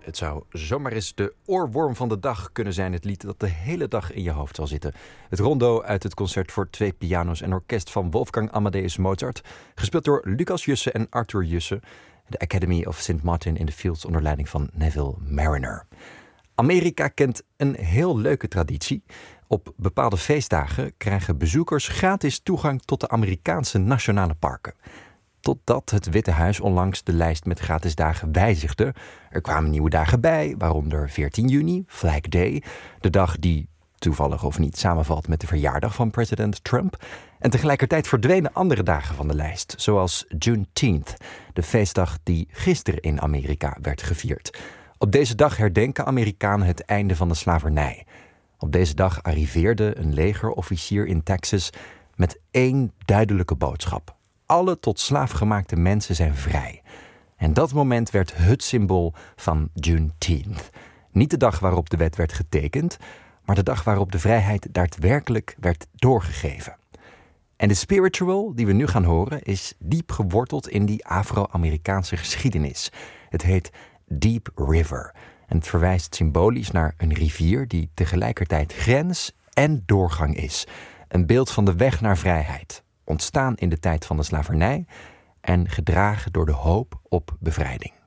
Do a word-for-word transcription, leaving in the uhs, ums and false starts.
Het zou zomaar eens de oorworm van de dag kunnen zijn. Het lied dat de hele dag in je hoofd zal zitten. Het rondo uit het concert voor twee piano's en orkest van Wolfgang Amadeus Mozart. Gespeeld door Lucas Jussen en Arthur Jussen. De Academy of Saint Martin in the Fields onder leiding van Neville Marriner. Amerika kent een heel leuke traditie. Op bepaalde feestdagen krijgen bezoekers gratis toegang tot de Amerikaanse nationale parken. Totdat het Witte Huis onlangs de lijst met gratis dagen wijzigde. Er kwamen nieuwe dagen bij, waaronder veertien juni, Flag Day. De dag die, toevallig of niet, samenvalt met de verjaardag van president Trump. En tegelijkertijd verdwenen andere dagen van de lijst, zoals Juneteenth, de feestdag die gisteren in Amerika werd gevierd. Op deze dag herdenken Amerikanen het einde van de slavernij. Op deze dag arriveerde een legerofficier in Texas met één duidelijke boodschap. Alle tot slaaf gemaakte mensen zijn vrij. En dat moment werd het symbool van Juneteenth. Niet de dag waarop de wet werd getekend, maar de dag waarop de vrijheid daadwerkelijk werd doorgegeven. En de spiritual die we nu gaan horen is diep geworteld in die Afro-Amerikaanse geschiedenis. Het heet Deep River en het verwijst symbolisch naar een rivier die tegelijkertijd grens en doorgang is. Een beeld van de weg naar vrijheid. Ontstaan in de tijd van de slavernij en gedragen door de hoop op bevrijding.